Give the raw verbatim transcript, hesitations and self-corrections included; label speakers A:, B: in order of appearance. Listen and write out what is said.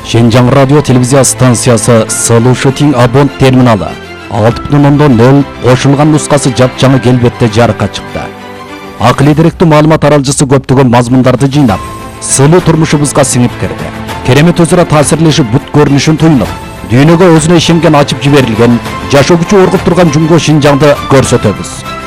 A: Шинжаң радио телевизия станциясы Solution Abon терминалы алты бүтін оннан нөл қошылған нұсқасы жап-жаңы келбетте жарыққа шықты. Ақылы деректі маалымат аралжысы көптөгөн мазмундарды жыйнап, сылуу турмушубузга сиңип кирди. Керемет өзара таасирлешип бут көрүнүшүн туйнуп, дүйнөгө өзүнө ишенген ачып жиберилген, жашоо күчү оргуп турган Жумго Шинжаңды көрсөтөбүз.